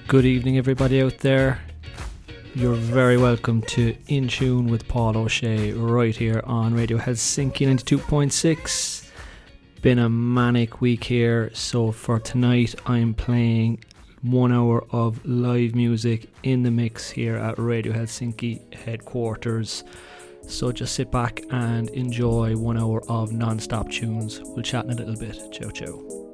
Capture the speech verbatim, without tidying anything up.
Good evening, everybody out there. You're very welcome to In Tune with Paul O'Shea right here on Radio Helsinki ninety-two point six. Been a manic week here, so for tonight I'm playing one hour of live music in the mix here at Radio Helsinki headquarters. So just sit back and enjoy one hour of non-stop tunes. We'll chat in a little bit. Ciao, ciao.